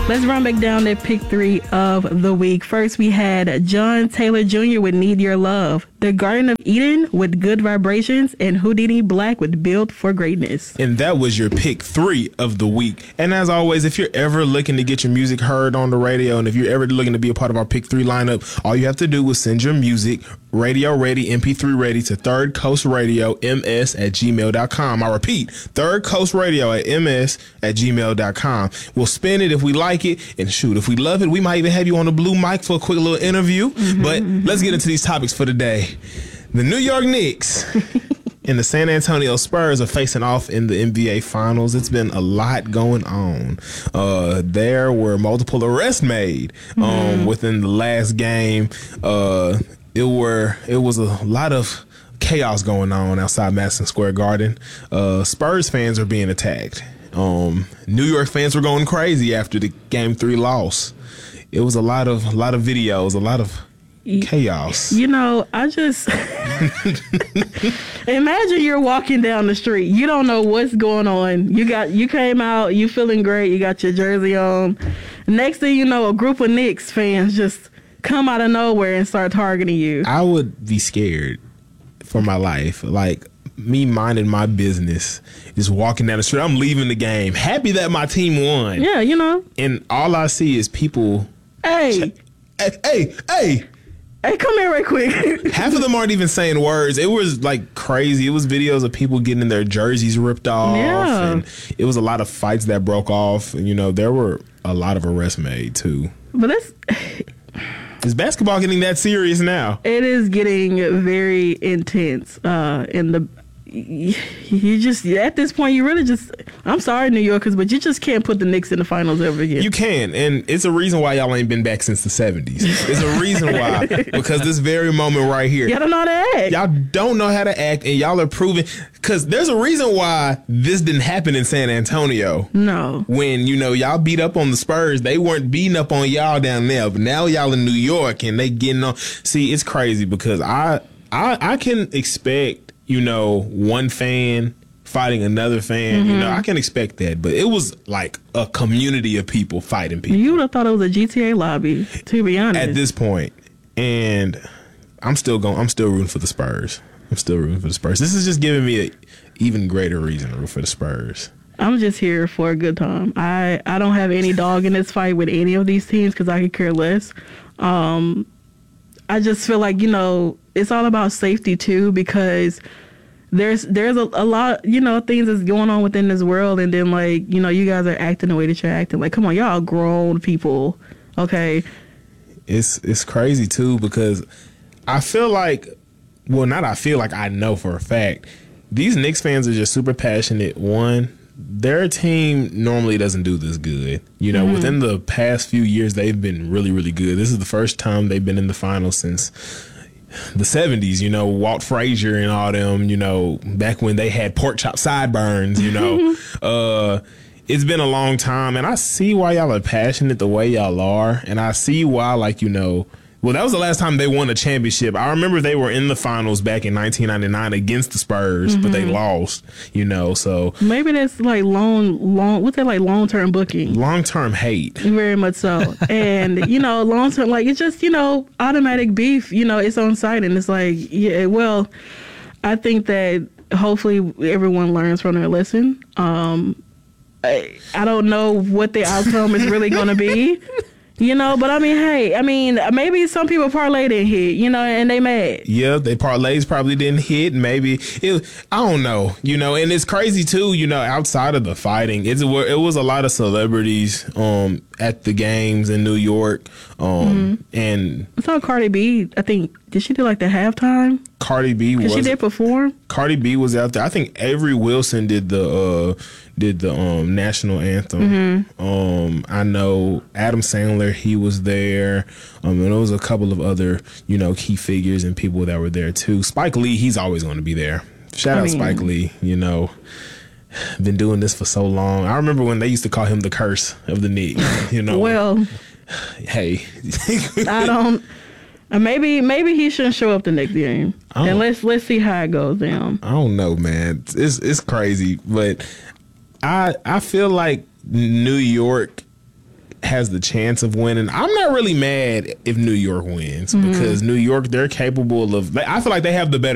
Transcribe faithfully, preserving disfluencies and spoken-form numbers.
Let's run back down that pick three of the week. First, we had John Taylor Junior with Need Your Love, The Garden of Eden with Good Vibrations, and Houdini Black with Built for Greatness. And that was your pick three of the week. And as always, if you're ever looking to get your music heard on the radio, and if you're ever looking to be a part of our pick three lineup, all you have to do is send your music radio ready, M P three ready to Third Coast Radio M S at gmail dot com. I repeat, Third Coast Radio at M S at gmail dot com. We'll spin it if we like it, and shoot, if we love it, we might even have you on the blue mic for a quick little interview. Mm-hmm. But let's get into these topics for today. The New York Knicks and the San Antonio Spurs are facing off in the N B A Finals. It's been a lot going on. Uh, there were multiple arrests made um, mm-hmm. within the last game. Uh, it were it was a lot of chaos going on outside Madison Square Garden. Uh, Spurs fans are being attacked. Um, New York fans were going crazy after the game three loss. It was a lot of a lot of videos, a lot of chaos. You know, I just imagine you're walking down the street. You don't know what's going on. You got you came out, you feeling great, you got your jersey on. Next thing you know, a group of Knicks fans just come out of nowhere and start targeting you. I would be scared for my life. Like, me minding my business, just walking down the street. I'm leaving the game, happy that my team won. Yeah, you know. And all I see is people. Hey, hey, hey, hey. Hey, come here right quick. Half of them aren't even saying words. It was like crazy. It was videos of people getting their jerseys ripped off. Yeah. And it was a lot of fights that broke off. And, you know, there were a lot of arrests made, too. But that's... Is basketball getting that serious now? It is getting very intense. Uh, in the... You just, at this point, you really just, I'm sorry, New Yorkers, but you just can't put the Knicks in the finals ever again. You can, and it's a reason why y'all ain't been back since the seventies. It's a reason why, because this very moment right here. Y'all don't know how to act. Y'all don't know how to act, and y'all are proving, because there's a reason why this didn't happen in San Antonio. No. When, you know, y'all beat up on the Spurs, they weren't beating up on y'all down there, but now y'all in New York, and they getting on. See, it's crazy, because I, I, I can expect, you know, one fan fighting another fan. Mm-hmm. You know, I can expect that. But it was like a community of people fighting people. You would have thought it was a G T A lobby, to be honest. At this point. And I'm still going, I'm still rooting for the Spurs. I'm still rooting for the Spurs. This is just giving me an even greater reason to root for the Spurs. I'm just here for a good time. I, I don't have any dog in this fight with any of these teams because I could care less. Um, I just feel like, you know, it's all about safety, too, because there's there's a, a lot, you know, things that's going on within this world. And then, like, you know, you guys are acting the way that you're acting. Like, come on, y'all grown people. OK, it's it's crazy, too, because I feel like, well, not I feel like I know for a fact, these Knicks fans are just super passionate. One, their team normally doesn't do this good. You know, mm-hmm. within the past few years, they've been really, really good. This is the first time they've been in the finals since the seventies, you know, Walt Frazier and all them, you know, back when they had pork chop sideburns, you know. uh, it's been a long time, and I see why y'all are passionate the way y'all are, and I see why, like, you know, well, that was the last time they won a championship. I remember they were in the finals back in nineteen ninety-nine against the Spurs, mm-hmm. but they lost, you know, so. Maybe that's like long, long, what's that, like long-term booking? Long-term hate. Very much so. And, you know, long-term, like, it's just, you know, automatic beef, you know, it's on site, and it's like, yeah, well, I think that hopefully everyone learns from their lesson. Um, I, I don't know what the outcome is really going to be. You know, but I mean, hey, I mean, maybe some people parlay didn't hit, you know, and they mad. Yeah, they parlays probably didn't hit. Maybe it, I don't know, you know, and it's crazy too, you know, outside of the fighting, it's, it was a lot of celebrities um, at the games in New York. Um, mm-hmm. And I saw Cardi B, I think, did she do like the halftime? Cardi B was. She did perform? Cardi B was out there. I think Avery Wilson did the uh, did the um, national anthem. Mm-hmm. Um, I know Adam Sandler, he was there. Um, and there was a couple of other, you know, key figures and people that were there too. Spike Lee, he's always going to be there. Shout I out mean, Spike Lee, you know. Been doing this for so long. I remember when they used to call him the curse of the Knicks, you know. Well, hey. I don't. Uh, maybe maybe he shouldn't show up the next game, and let's let's see how it goes down. I don't know, man. It's it's crazy, but I I feel like New York has the chance of winning. I'm not really mad if New York wins mm-hmm. because New York, they're capable of. I feel like they have the better